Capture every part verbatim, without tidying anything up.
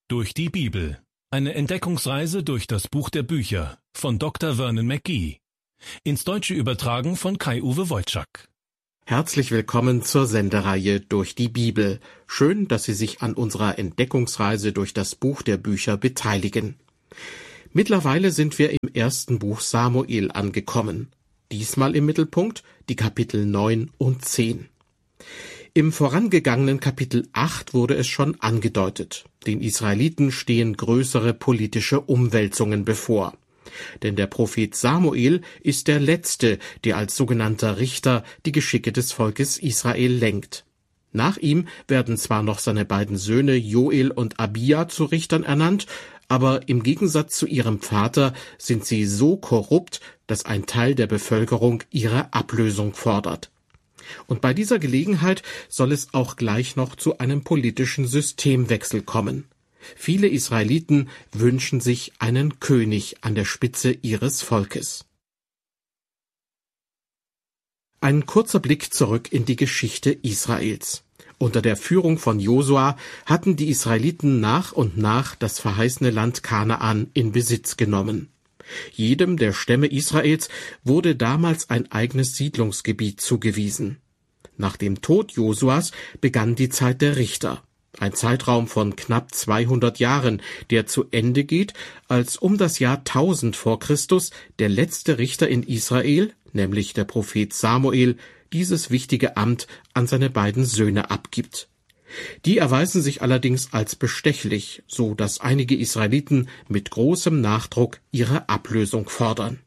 Durch die Bibel. Eine Entdeckungsreise durch das Buch der Bücher von Doktor Vernon McGee. Ins Deutsche übertragen von Kai-Uwe Wojczak. Herzlich willkommen zur Sendereihe Durch die Bibel. Schön, dass Sie sich an unserer Entdeckungsreise durch das Buch der Bücher beteiligen. Mittlerweile sind wir im ersten Buch Samuel angekommen. Diesmal im Mittelpunkt die Kapitel neun und zehn. Im vorangegangenen Kapitel acht wurde es schon angedeutet. Den Israeliten stehen größere politische Umwälzungen bevor. Denn der Prophet Samuel ist der Letzte, der als sogenannter Richter die Geschicke des Volkes Israel lenkt. Nach ihm werden zwar noch seine beiden Söhne Joel und Abia zu Richtern ernannt, aber im Gegensatz zu ihrem Vater sind sie so korrupt, dass ein Teil der Bevölkerung ihre Ablösung fordert. Und bei dieser Gelegenheit soll es auch gleich noch zu einem politischen Systemwechsel kommen. Viele Israeliten wünschen sich einen König an der Spitze ihres Volkes. Ein kurzer Blick zurück in die Geschichte Israels. Unter der Führung von Josua hatten die Israeliten nach und nach das verheißene Land Kanaan in Besitz genommen. Jedem der Stämme Israels wurde damals ein eigenes Siedlungsgebiet zugewiesen. Nach dem Tod Josuas begann die Zeit der Richter, ein Zeitraum von knapp zweihundert Jahren, der zu Ende geht, als um das Jahr tausend vor Christus der letzte Richter in Israel, nämlich der Prophet Samuel, dieses wichtige Amt an seine beiden Söhne abgibt. Die erweisen sich allerdings als bestechlich, so dass einige Israeliten mit großem Nachdruck ihre Ablösung fordern.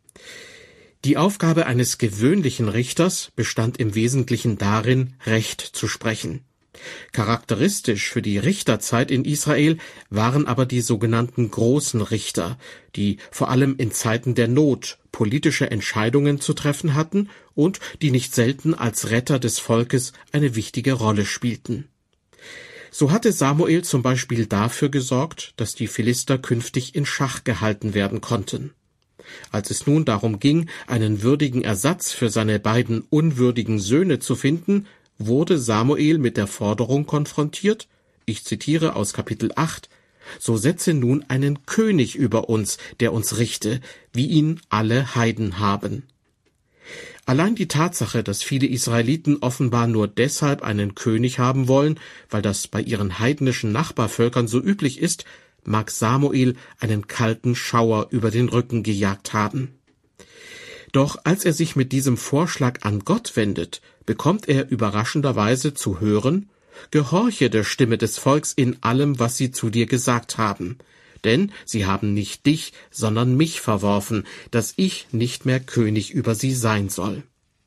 Die Aufgabe eines gewöhnlichen Richters bestand im Wesentlichen darin, Recht zu sprechen. Charakteristisch für die Richterzeit in Israel waren aber die sogenannten großen Richter, die vor allem in Zeiten der Not politische Entscheidungen zu treffen hatten und die nicht selten als Retter des Volkes eine wichtige Rolle spielten. So hatte Samuel zum Beispiel dafür gesorgt, dass die Philister künftig in Schach gehalten werden konnten. Als es nun darum ging, einen würdigen Ersatz für seine beiden unwürdigen Söhne zu finden, wurde Samuel mit der Forderung konfrontiert, ich zitiere aus Kapitel acht, »So setze nun einen König über uns, der uns richte, wie ihn alle Heiden haben.« Allein die Tatsache, dass viele Israeliten offenbar nur deshalb einen König haben wollen, weil das bei ihren heidnischen Nachbarvölkern so üblich ist, mag Samuel einen kalten Schauer über den Rücken gejagt haben. Doch als er sich mit diesem Vorschlag an Gott wendet, bekommt er überraschenderweise zu hören, »Gehorche der Stimme des Volks in allem, was sie zu dir gesagt haben. Denn sie haben nicht dich, sondern mich verworfen, dass ich nicht mehr König über sie sein soll.«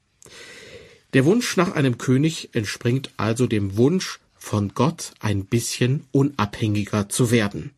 Der Wunsch nach einem König entspringt also dem Wunsch, von Gott ein bisschen unabhängiger zu werden.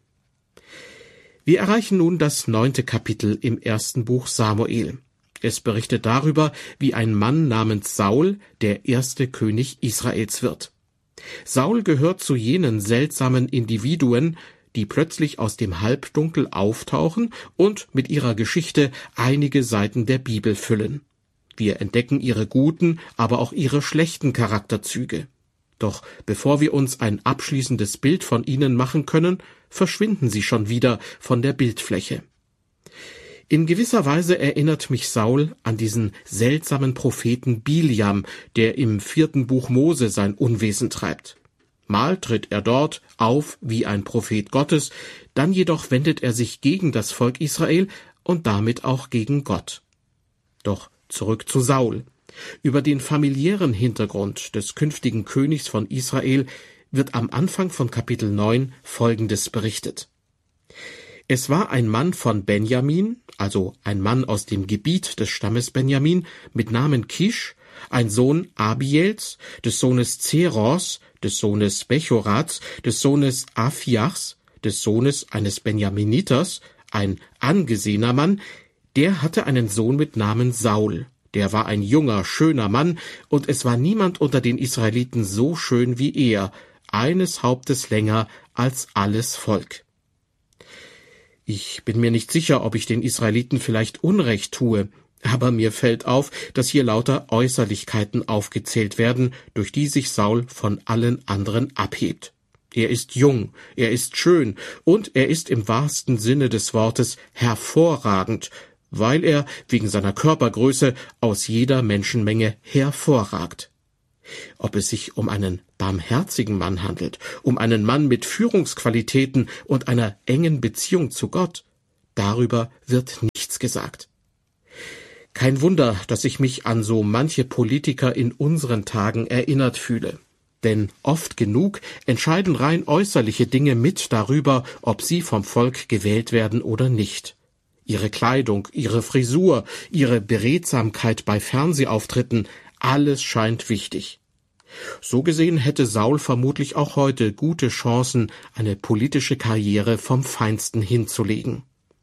Wir erreichen nun das neunte Kapitel im ersten Buch Samuel. Es berichtet darüber, wie ein Mann namens Saul der erste König Israels wird. Saul gehört zu jenen seltsamen Individuen, die plötzlich aus dem Halbdunkel auftauchen und mit ihrer Geschichte einige Seiten der Bibel füllen. Wir entdecken ihre guten, aber auch ihre schlechten Charakterzüge. Doch bevor wir uns ein abschließendes Bild von ihnen machen können, verschwinden sie schon wieder von der Bildfläche. In gewisser Weise erinnert mich Saul an diesen seltsamen Propheten Biliam, der im vierten Buch Mose sein Unwesen treibt. Mal tritt er dort auf wie ein Prophet Gottes, dann jedoch wendet er sich gegen das Volk Israel und damit auch gegen Gott. Doch zurück zu Saul. Über den familiären Hintergrund des künftigen Königs von Israel wird am Anfang von Kapitel neun Folgendes berichtet. Es war ein Mann von Benjamin, also ein Mann aus dem Gebiet des Stammes Benjamin, mit Namen Kisch, ein Sohn Abiels, des Sohnes Zeros, des Sohnes Bechorats, des Sohnes Aphiachs, des Sohnes eines Benjaminiters, ein angesehener Mann, der hatte einen Sohn mit Namen Saul. Der war ein junger, schöner Mann, und es war niemand unter den Israeliten so schön wie er, eines Hauptes länger als alles Volk. Ich bin mir nicht sicher, ob ich den Israeliten vielleicht Unrecht tue, aber mir fällt auf, dass hier lauter Äußerlichkeiten aufgezählt werden, durch die sich Saul von allen anderen abhebt. Er ist jung, er ist schön und er ist im wahrsten Sinne des Wortes hervorragend, weil er wegen seiner Körpergröße aus jeder Menschenmenge hervorragt. Ob es sich um einen barmherzigen Mann handelt, um einen Mann mit Führungsqualitäten und einer engen Beziehung zu Gott, darüber wird nichts gesagt. Kein Wunder, dass ich mich an so manche Politiker in unseren Tagen erinnert fühle. Denn oft genug entscheiden rein äußerliche Dinge mit darüber, ob sie vom Volk gewählt werden oder nicht. Ihre Kleidung, ihre Frisur, ihre Beredsamkeit bei Fernsehauftritten, alles scheint wichtig. So gesehen hätte Saul vermutlich auch heute gute Chancen, eine politische Karriere vom Feinsten hinzulegen.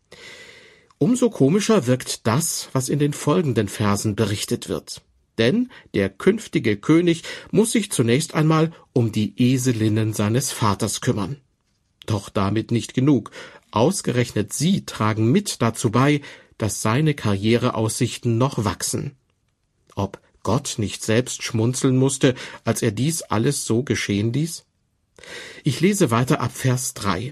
Umso komischer wirkt das, was in den folgenden Versen berichtet wird. Denn der künftige König muss sich zunächst einmal um die Eselinnen seines Vaters kümmern. Doch damit nicht genug. Ausgerechnet sie tragen mit dazu bei, dass seine Karriereaussichten noch wachsen. Ob Gott nicht selbst schmunzeln musste, als er dies alles so geschehen ließ? Ich lese weiter ab Vers drei.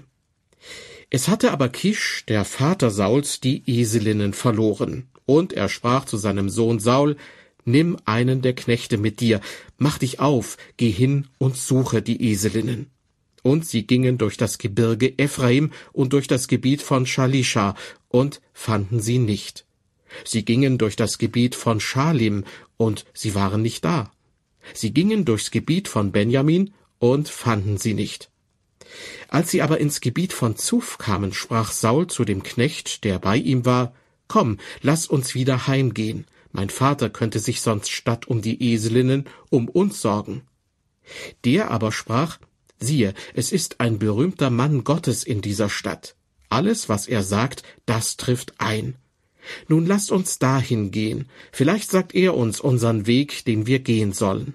Es hatte aber Kisch, der Vater Sauls, die Eselinnen verloren. Und er sprach zu seinem Sohn Saul: Nimm einen der Knechte mit dir, mach dich auf, geh hin und suche die Eselinnen. Und sie gingen durch das Gebirge Ephraim und durch das Gebiet von Shalisha und fanden sie nicht. Sie gingen durch das Gebiet von Schalim und sie waren nicht da. Sie gingen durchs Gebiet von Benjamin und fanden sie nicht. Als sie aber ins Gebiet von Zuf kamen, sprach Saul zu dem Knecht, der bei ihm war: Komm, lass uns wieder heimgehen. Mein Vater könnte sich sonst statt um die Eselinnen um uns sorgen. Der aber sprach: Siehe, es ist ein berühmter Mann Gottes in dieser Stadt. Alles, was er sagt, das trifft ein. Nun lasst uns dahin gehen. Vielleicht sagt er uns unseren Weg, den wir gehen sollen.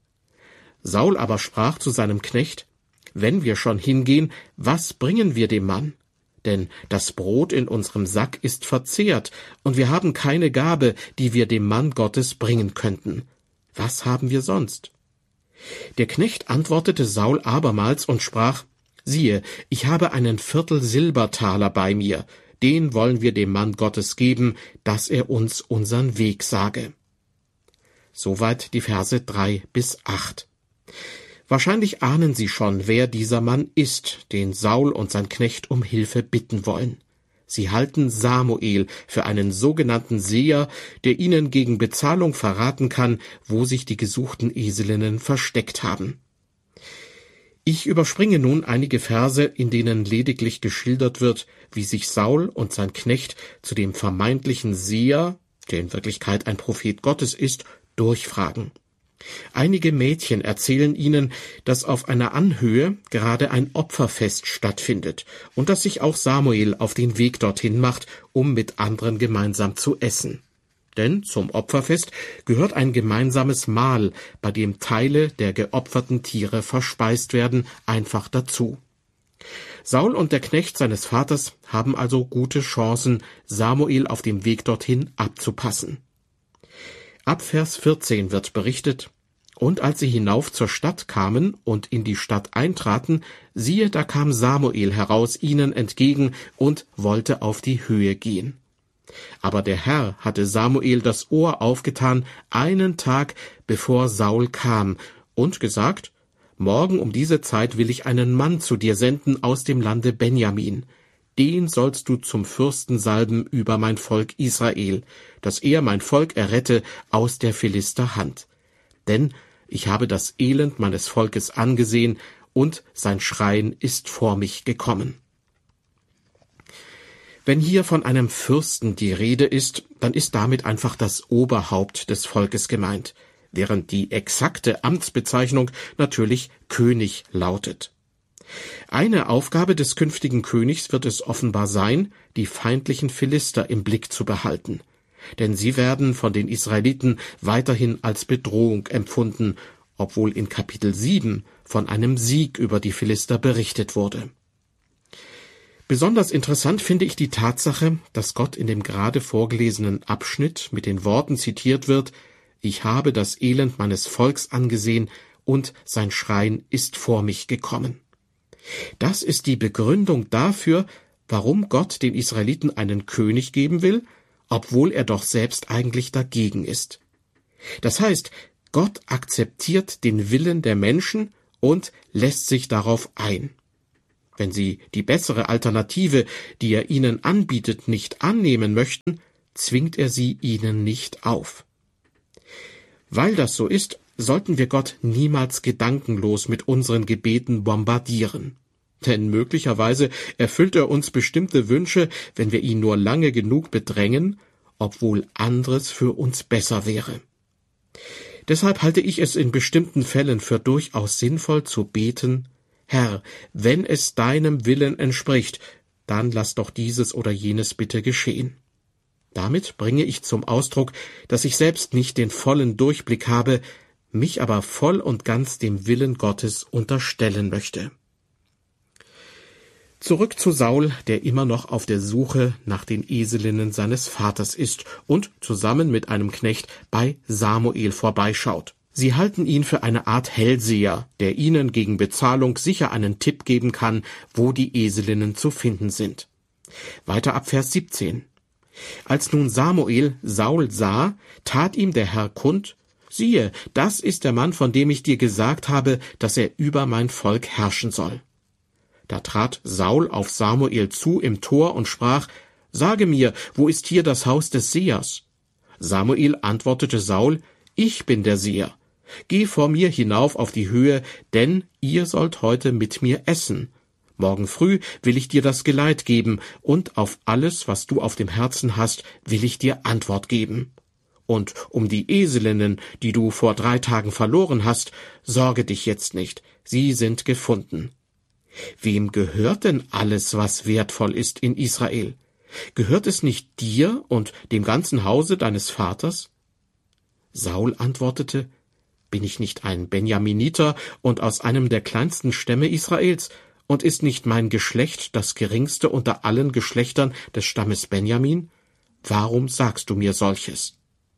Saul aber sprach zu seinem Knecht: Wenn wir schon hingehen, was bringen wir dem Mann? Denn das Brot in unserem Sack ist verzehrt, und wir haben keine Gabe, die wir dem Mann Gottes bringen könnten. Was haben wir sonst? Der Knecht antwortete Saul abermals und sprach: Siehe, ich habe einen Viertel Silbertaler bei mir, den wollen wir dem Mann Gottes geben, dass er uns unseren Weg sage. Soweit die Verse drei bis acht. Wahrscheinlich ahnen Sie schon, wer dieser Mann ist, den Saul und sein Knecht um Hilfe bitten wollen. Sie halten Samuel für einen sogenannten Seher, der ihnen gegen Bezahlung verraten kann, wo sich die gesuchten Eselinnen versteckt haben. Ich überspringe nun einige Verse, in denen lediglich geschildert wird, wie sich Saul und sein Knecht zu dem vermeintlichen Seher, der in Wirklichkeit ein Prophet Gottes ist, durchfragen. Einige Mädchen erzählen ihnen, dass auf einer Anhöhe gerade ein Opferfest stattfindet und dass sich auch Samuel auf den Weg dorthin macht, um mit anderen gemeinsam zu essen. Denn zum Opferfest gehört ein gemeinsames Mahl, bei dem Teile der geopferten Tiere verspeist werden, einfach dazu. Saul und der Knecht seines Vaters haben also gute Chancen, Samuel auf dem Weg dorthin abzupassen. Ab Vers vierzehn wird berichtet: Und als sie hinauf zur Stadt kamen und in die Stadt eintraten, siehe, da kam Samuel heraus ihnen entgegen und wollte auf die Höhe gehen. Aber der Herr hatte Samuel das Ohr aufgetan, einen Tag bevor Saul kam, und gesagt: Morgen um diese Zeit will ich einen Mann zu dir senden aus dem Lande Benjamin. Den sollst du zum Fürsten salben über mein Volk Israel, dass er mein Volk errette aus der Philister Hand. Denn ich habe das Elend meines Volkes angesehen, und sein Schreien ist vor mich gekommen. Wenn hier von einem Fürsten die Rede ist, dann ist damit einfach das Oberhaupt des Volkes gemeint, während die exakte Amtsbezeichnung natürlich König lautet. Eine Aufgabe des künftigen Königs wird es offenbar sein, die feindlichen Philister im Blick zu behalten. Denn sie werden von den Israeliten weiterhin als Bedrohung empfunden, obwohl in Kapitel sieben von einem Sieg über die Philister berichtet wurde. Besonders interessant finde ich die Tatsache, dass Gott in dem gerade vorgelesenen Abschnitt mit den Worten zitiert wird: Ich habe das Elend meines Volks angesehen, und sein Schreien ist vor mich gekommen. Das ist die Begründung dafür, warum Gott den Israeliten einen König geben will, obwohl er doch selbst eigentlich dagegen ist. Das heißt, Gott akzeptiert den Willen der Menschen und lässt sich darauf ein. Wenn sie die bessere Alternative, die er ihnen anbietet, nicht annehmen möchten, zwingt er sie ihnen nicht auf. Weil das so ist, sollten wir Gott niemals gedankenlos mit unseren Gebeten bombardieren. Denn möglicherweise erfüllt er uns bestimmte Wünsche, wenn wir ihn nur lange genug bedrängen, obwohl anderes für uns besser wäre. Deshalb halte ich es in bestimmten Fällen für durchaus sinnvoll zu beten: Herr, wenn es deinem Willen entspricht, dann lass doch dieses oder jenes bitte geschehen. Damit bringe ich zum Ausdruck, dass ich selbst nicht den vollen Durchblick habe, mich aber voll und ganz dem Willen Gottes unterstellen möchte. Zurück zu Saul, der immer noch auf der Suche nach den Eselinnen seines Vaters ist und zusammen mit einem Knecht bei Samuel vorbeischaut. Sie halten ihn für eine Art Hellseher, der ihnen gegen Bezahlung sicher einen Tipp geben kann, wo die Eselinnen zu finden sind. Weiter ab Vers siebzehn. Als nun Samuel Saul sah, tat ihm der Herr kund: Siehe, das ist der Mann, von dem ich dir gesagt habe, dass er über mein Volk herrschen soll. Da trat Saul auf Samuel zu im Tor und sprach: Sage mir, wo ist hier das Haus des Sehers? Samuel antwortete Saul: Ich bin der Seher. Geh vor mir hinauf auf die Höhe, denn ihr sollt heute mit mir essen. Morgen früh will ich dir das Geleit geben, und auf alles, was du auf dem Herzen hast, will ich dir Antwort geben. Und um die Eselinnen, die du vor drei Tagen verloren hast, sorge dich jetzt nicht, sie sind gefunden. Wem gehört denn alles, was wertvoll ist in Israel? Gehört es nicht dir und dem ganzen Hause deines Vaters? Saul antwortete: Bin ich nicht ein Benjaminiter und aus einem der kleinsten Stämme Israels, und ist nicht mein Geschlecht das geringste unter allen Geschlechtern des Stammes Benjamin? Warum sagst du mir solches?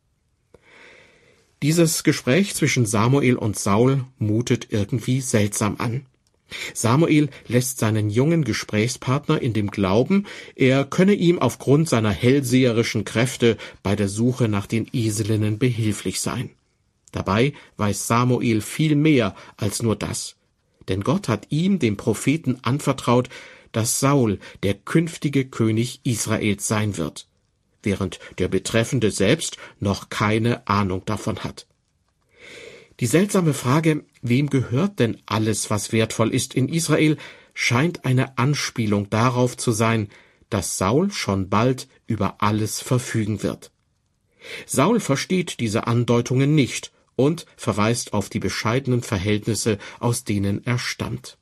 Dieses Gespräch zwischen Samuel und Saul mutet irgendwie seltsam an. Samuel lässt seinen jungen Gesprächspartner in dem Glauben, er könne ihm aufgrund seiner hellseherischen Kräfte bei der Suche nach den Eselinnen behilflich sein. Dabei weiß Samuel viel mehr als nur das. Denn Gott hat ihm, dem Propheten, anvertraut, dass Saul der künftige König Israels sein wird, während der Betreffende selbst noch keine Ahnung davon hat. Die seltsame Frage, wem gehört denn alles, was wertvoll ist in Israel, scheint eine Anspielung darauf zu sein, dass Saul schon bald über alles verfügen wird. Saul versteht diese Andeutungen nicht und verweist auf die bescheidenen Verhältnisse, aus denen er stammt.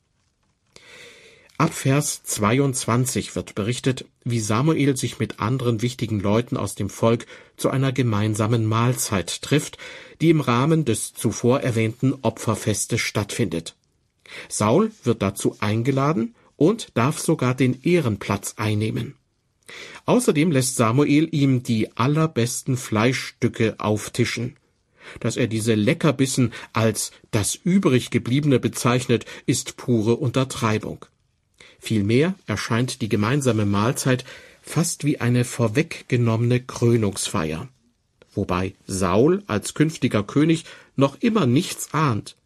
Ab Vers zweiundzwanzig wird berichtet, wie Samuel sich mit anderen wichtigen Leuten aus dem Volk zu einer gemeinsamen Mahlzeit trifft, die im Rahmen des zuvor erwähnten Opferfestes stattfindet. Saul wird dazu eingeladen und darf sogar den Ehrenplatz einnehmen. Außerdem lässt Samuel ihm die allerbesten Fleischstücke auftischen. Dass er diese Leckerbissen als das Übriggebliebene bezeichnet, ist pure Untertreibung. Vielmehr erscheint die gemeinsame Mahlzeit fast wie eine vorweggenommene Krönungsfeier, wobei Saul als künftiger König noch immer nichts ahnt.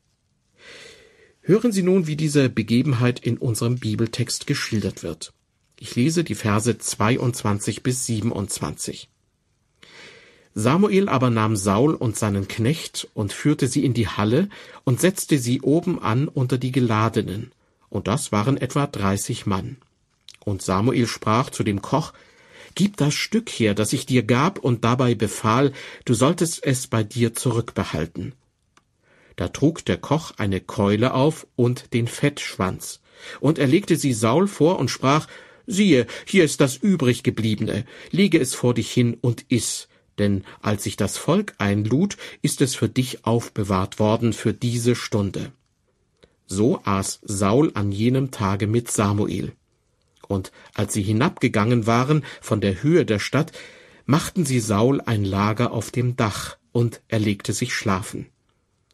Hören Sie nun, wie diese Begebenheit in unserem Bibeltext geschildert wird. Ich lese die Verse zweiundzwanzig bis siebenundzwanzig. Samuel aber nahm Saul und seinen Knecht und führte sie in die Halle und setzte sie oben an unter die Geladenen, und das waren etwa dreißig Mann. Und Samuel sprach zu dem Koch: Gib das Stück her, das ich dir gab, und dabei befahl, du solltest es bei dir zurückbehalten. Da trug der Koch eine Keule auf und den Fettschwanz, und er legte sie Saul vor und sprach: Siehe, hier ist das Übriggebliebene, lege es vor dich hin und iss, denn als ich das Volk einlud, ist es für dich aufbewahrt worden für diese Stunde. So aß Saul an jenem Tage mit Samuel. Und als sie hinabgegangen waren von der Höhe der Stadt, machten sie Saul ein Lager auf dem Dach, und er legte sich schlafen.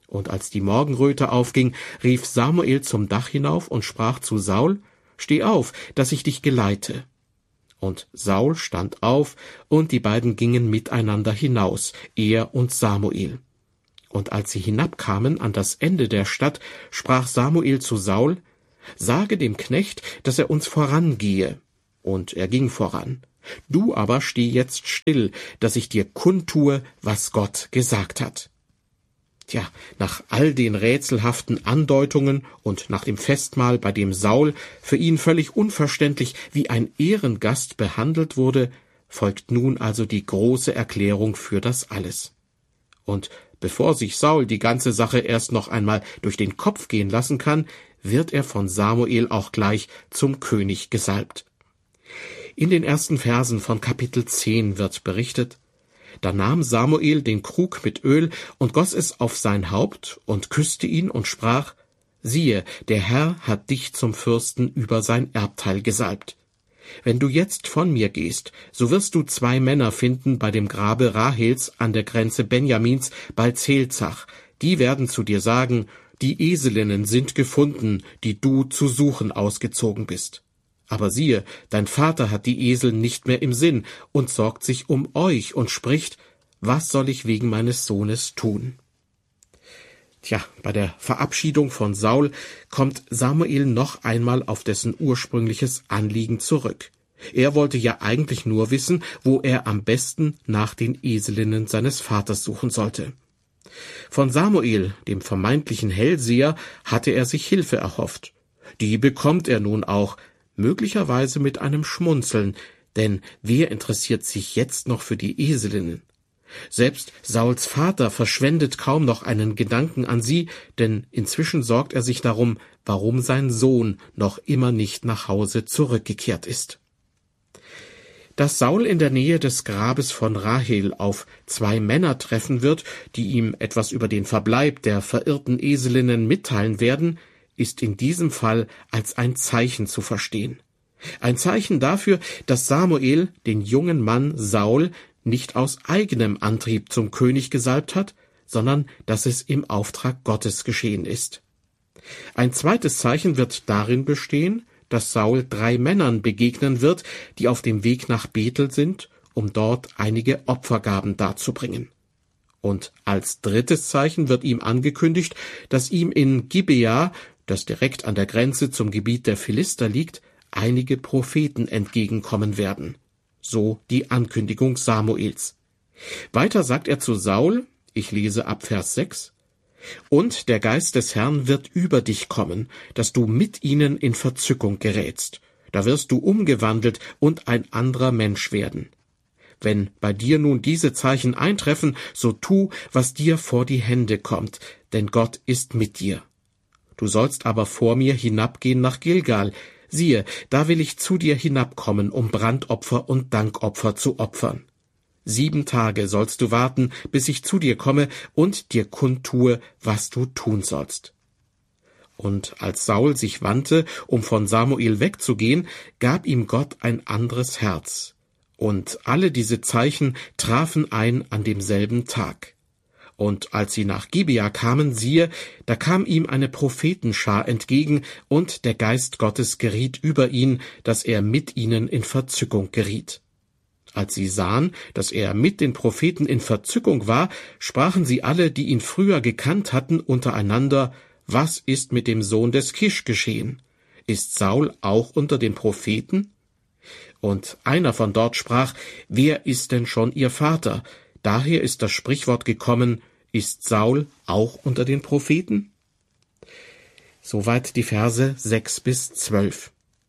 Und als die Morgenröte aufging, rief Samuel zum Dach hinauf und sprach zu Saul: Steh auf, dass ich dich geleite. Und Saul stand auf, und die beiden gingen miteinander hinaus, er und Samuel. Und als sie hinabkamen an das Ende der Stadt, sprach Samuel zu Saul: Sage dem Knecht, dass er uns vorangehe. Und er ging voran. Du aber steh jetzt still, dass ich dir kundtue, was Gott gesagt hat. Tja, nach all den rätselhaften Andeutungen und nach dem Festmahl, bei dem Saul für ihn völlig unverständlich wie ein Ehrengast behandelt wurde, folgt nun also die große Erklärung für das alles. Und bevor sich Saul die ganze Sache erst noch einmal durch den Kopf gehen lassen kann, wird er von Samuel auch gleich zum König gesalbt. In den ersten Versen von Kapitel zehn wird berichtet: Da nahm Samuel den Krug mit Öl und goss es auf sein Haupt und küsste ihn und sprach: Siehe, der Herr hat dich zum Fürsten über sein Erbteil gesalbt. Wenn du jetzt von mir gehst, so wirst du zwei Männer finden bei dem Grabe Rahels an der Grenze Benjamins bei Zelzach. Die werden zu dir sagen: Die Eselinnen sind gefunden, die du zu suchen ausgezogen bist. Aber siehe, dein Vater hat die Esel nicht mehr im Sinn und sorgt sich um euch und spricht: Was soll ich wegen meines Sohnes tun? Tja, bei der Verabschiedung von Saul kommt Samuel noch einmal auf dessen ursprüngliches Anliegen zurück. Er wollte ja eigentlich nur wissen, wo er am besten nach den Eselinnen seines Vaters suchen sollte. Von Samuel, dem vermeintlichen Hellseher, hatte er sich Hilfe erhofft. Die bekommt er nun auch, möglicherweise mit einem Schmunzeln, denn wer interessiert sich jetzt noch für die Eselinnen? Selbst Sauls Vater verschwendet kaum noch einen Gedanken an sie, denn inzwischen sorgt er sich darum, warum sein Sohn noch immer nicht nach Hause zurückgekehrt ist. Dass Saul in der Nähe des Grabes von Rahel auf zwei Männer treffen wird, die ihm etwas über den Verbleib der verirrten Eselinnen mitteilen werden, ist in diesem Fall als ein Zeichen zu verstehen. Ein Zeichen dafür, dass Samuel den jungen Mann Saul nicht aus eigenem Antrieb zum König gesalbt hat, sondern dass es im Auftrag Gottes geschehen ist. Ein zweites Zeichen wird darin bestehen, dass Saul drei Männern begegnen wird, die auf dem Weg nach Bethel sind, um dort einige Opfergaben darzubringen. Und als drittes Zeichen wird ihm angekündigt, dass ihm in Gibea, das direkt an der Grenze zum Gebiet der Philister liegt, einige Propheten entgegenkommen werden. So die Ankündigung Samuels. Weiter sagt er zu Saul, ich lese ab Vers sechs, und der Geist des Herrn wird über dich kommen, dass du mit ihnen in Verzückung gerätst. Da wirst du umgewandelt und ein anderer Mensch werden. Wenn bei dir nun diese Zeichen eintreffen, so tu, was dir vor die Hände kommt, denn Gott ist mit dir. Du sollst aber vor mir hinabgehen nach Gilgal. Siehe, da will ich zu dir hinabkommen, um Brandopfer und Dankopfer zu opfern. Sieben Tage sollst du warten, bis ich zu dir komme und dir kundtue, was du tun sollst. Und als Saul sich wandte, um von Samuel wegzugehen, gab ihm Gott ein anderes Herz. Und alle diese Zeichen trafen ein an demselben Tag. Und als sie nach Gibea kamen, siehe, da kam ihm eine Prophetenschar entgegen, und der Geist Gottes geriet über ihn, dass er mit ihnen in Verzückung geriet. Als sie sahen, dass er mit den Propheten in Verzückung war, sprachen sie alle, die ihn früher gekannt hatten, untereinander: Was ist mit dem Sohn des Kisch geschehen? Ist Saul auch unter den Propheten? Und einer von dort sprach: Wer ist denn schon ihr Vater? Daher ist das Sprichwort gekommen: Ist Saul auch unter den Propheten? Soweit die Verse sechs bis zwölf.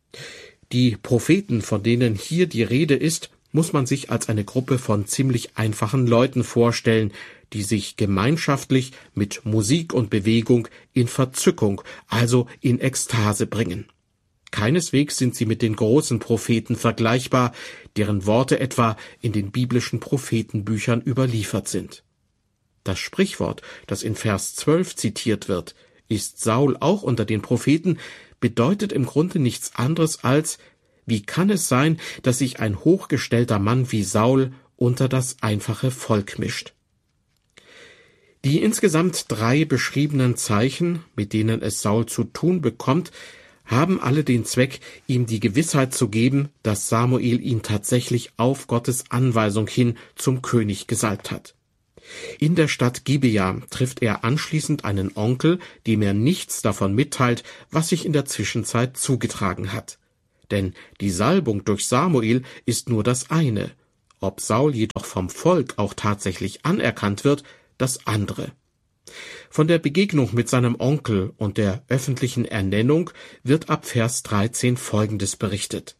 Die Propheten, von denen hier die Rede ist, muss man sich als eine Gruppe von ziemlich einfachen Leuten vorstellen, die sich gemeinschaftlich mit Musik und Bewegung in Verzückung, also in Ekstase bringen. Keineswegs sind sie mit den großen Propheten vergleichbar, deren Worte etwa in den biblischen Prophetenbüchern überliefert sind. Das Sprichwort, das in Vers zwölf zitiert wird, ist Saul auch unter den Propheten, bedeutet im Grunde nichts anderes als: Wie kann es sein, dass sich ein hochgestellter Mann wie Saul unter das einfache Volk mischt? Die insgesamt drei beschriebenen Zeichen, mit denen es Saul zu tun bekommt, haben alle den Zweck, ihm die Gewissheit zu geben, dass Samuel ihn tatsächlich auf Gottes Anweisung hin zum König gesalbt hat. In der Stadt Gibea trifft er anschließend einen Onkel, dem er nichts davon mitteilt, was sich in der Zwischenzeit zugetragen hat. Denn die Salbung durch Samuel ist nur das eine, ob Saul jedoch vom Volk auch tatsächlich anerkannt wird, das andere. Von der Begegnung mit seinem Onkel und der öffentlichen Ernennung wird ab Vers dreizehn Folgendes berichtet.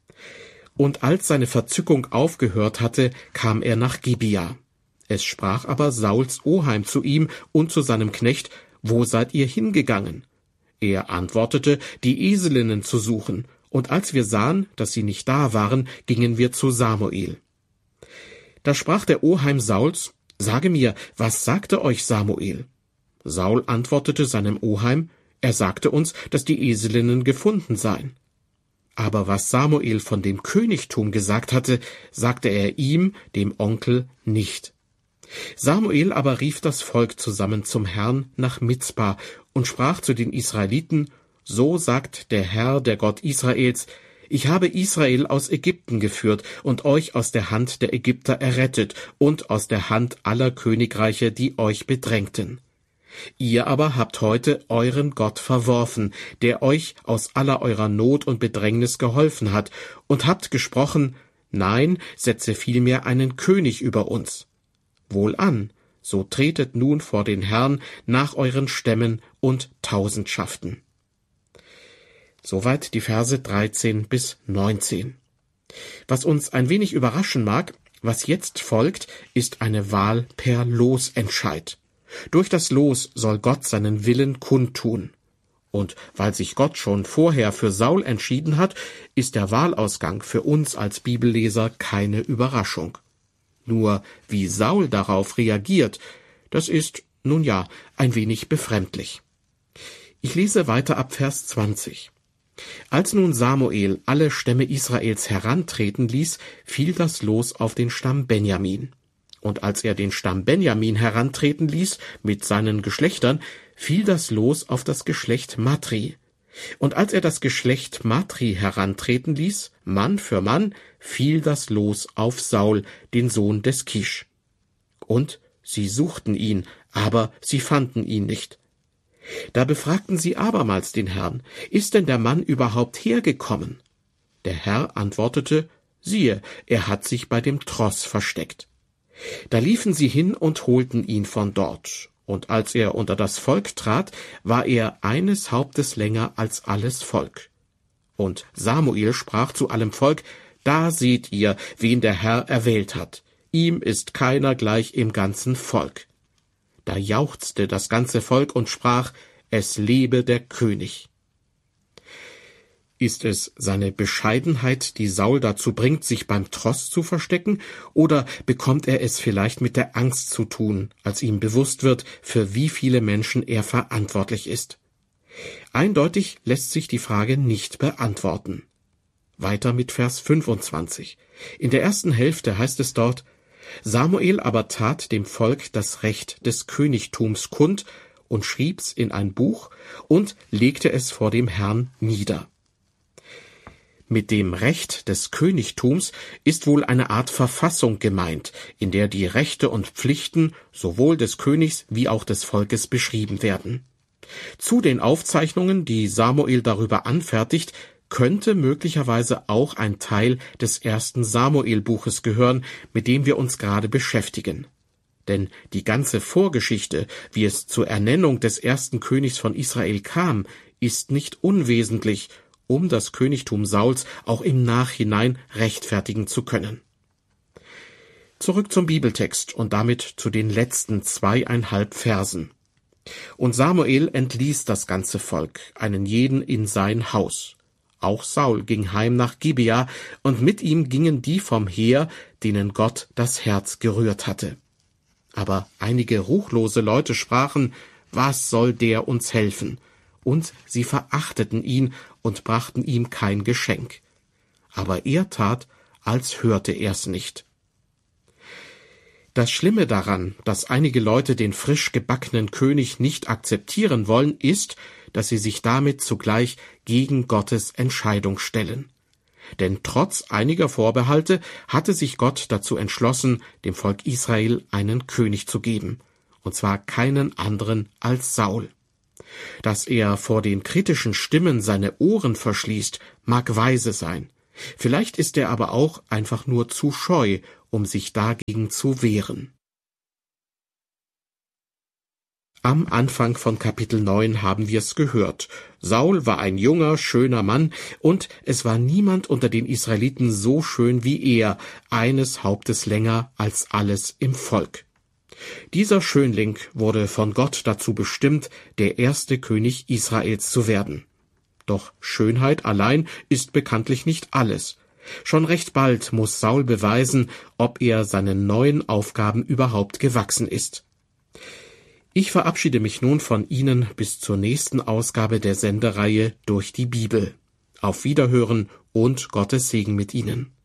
Und als seine Verzückung aufgehört hatte, kam er nach Gibea. Es sprach aber Sauls Oheim zu ihm und zu seinem Knecht, wo seid ihr hingegangen? Er antwortete, die Eselinnen zu suchen, und als wir sahen, dass sie nicht da waren, gingen wir zu Samuel. Da sprach der Oheim Sauls, sage mir, was sagte euch Samuel? Saul antwortete seinem Oheim, er sagte uns, dass die Eselinnen gefunden seien. Aber was Samuel von dem Königtum gesagt hatte, sagte er ihm, dem Onkel, nicht. Samuel aber rief das Volk zusammen zum Herrn nach Mizpa und sprach zu den Israeliten, so sagt der Herr, der Gott Israels, ich habe Israel aus Ägypten geführt und euch aus der Hand der Ägypter errettet und aus der Hand aller Königreiche, die euch bedrängten. Ihr aber habt heute euren Gott verworfen, der euch aus aller eurer Not und Bedrängnis geholfen hat, und habt gesprochen, nein, setze vielmehr einen König über uns. Wohlan, so tretet nun vor den Herrn nach euren Stämmen und Tausendschaften. Soweit die Verse dreizehn bis neunzehn. Was uns ein wenig überraschen mag, was jetzt folgt, ist eine Wahl per Losentscheid. Durch das Los soll Gott seinen Willen kundtun. Und weil sich Gott schon vorher für Saul entschieden hat, ist der Wahlausgang für uns als Bibelleser keine Überraschung. Nur wie Saul darauf reagiert, das ist, nun ja, ein wenig befremdlich. Ich lese weiter ab Vers zwanzig. Als nun Samuel alle Stämme Israels herantreten ließ, fiel das Los auf den Stamm Benjamin. Und als er den Stamm Benjamin herantreten ließ mit seinen Geschlechtern, fiel das Los auf das Geschlecht Matri. Und als er das Geschlecht Matri herantreten ließ, Mann für Mann, fiel das Los auf Saul, den Sohn des Kisch. Und sie suchten ihn, aber sie fanden ihn nicht. Da befragten sie abermals den Herrn, ist denn der Mann überhaupt hergekommen? Der Herr antwortete, siehe, er hat sich bei dem Tross versteckt. Da liefen sie hin und holten ihn von dort. Und als er unter das Volk trat, war er eines Hauptes länger als alles Volk. Und Samuel sprach zu allem Volk, da seht ihr, wen der Herr erwählt hat. Ihm ist keiner gleich im ganzen Volk. Da jauchzte das ganze Volk und sprach, es lebe der König. Ist es seine Bescheidenheit, die Saul dazu bringt, sich beim Tross zu verstecken, oder bekommt er es vielleicht mit der Angst zu tun, als ihm bewusst wird, für wie viele Menschen er verantwortlich ist? Eindeutig lässt sich die Frage nicht beantworten. Weiter mit Vers fünfundzwanzig. In der ersten Hälfte heißt es dort, Samuel aber tat dem Volk das Recht des Königtums kund und schrieb's in ein Buch und legte es vor dem Herrn nieder. Mit dem Recht des Königtums ist wohl eine Art Verfassung gemeint, in der die Rechte und Pflichten sowohl des Königs wie auch des Volkes beschrieben werden. Zu den Aufzeichnungen, die Samuel darüber anfertigt, könnte möglicherweise auch ein Teil des ersten Samuel-Buches gehören, mit dem wir uns gerade beschäftigen. Denn die ganze Vorgeschichte, wie es zur Ernennung des ersten Königs von Israel kam, ist nicht unwesentlich, um das Königtum Sauls auch im Nachhinein rechtfertigen zu können. Zurück zum Bibeltext und damit zu den letzten zweieinhalb Versen. Und Samuel entließ das ganze Volk, einen jeden in sein Haus. Auch Saul ging heim nach Gibea, und mit ihm gingen die vom Heer, denen Gott das Herz gerührt hatte. Aber einige ruchlose Leute sprachen, was soll der uns helfen? Und sie verachteten ihn und brachten ihm kein Geschenk. Aber er tat, als hörte er's nicht. Das Schlimme daran, dass einige Leute den frisch gebackenen König nicht akzeptieren wollen, ist, dass sie sich damit zugleich gegen Gottes Entscheidung stellen. Denn trotz einiger Vorbehalte hatte sich Gott dazu entschlossen, dem Volk Israel einen König zu geben, und zwar keinen anderen als Saul. Dass er vor den kritischen Stimmen seine Ohren verschließt, mag weise sein. Vielleicht ist er aber auch einfach nur zu scheu, um sich dagegen zu wehren. Am Anfang von Kapitel neun haben wir es gehört. Saul war ein junger, schöner Mann, und es war niemand unter den Israeliten so schön wie er, eines Hauptes länger als alles im Volk. Dieser Schönling wurde von Gott dazu bestimmt, der erste König Israels zu werden. Doch Schönheit allein ist bekanntlich nicht alles. Schon recht bald muss Saul beweisen, ob er seinen neuen Aufgaben überhaupt gewachsen ist. Ich verabschiede mich nun von Ihnen bis zur nächsten Ausgabe der Sendereihe Durch die Bibel. Auf Wiederhören und Gottes Segen mit Ihnen.